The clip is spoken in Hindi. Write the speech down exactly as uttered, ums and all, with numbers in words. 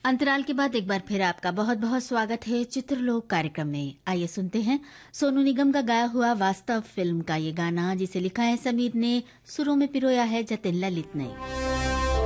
अंतराल के बाद एक बार फिर आपका बहुत बहुत स्वागत है चित्रलोक कार्यक्रम में। आइए सुनते हैं सोनू निगम का गाया हुआ वास्तव फिल्म का ये गाना, जिसे लिखा है समीर ने, सुरों में पिरोया है जतिन ललित ने।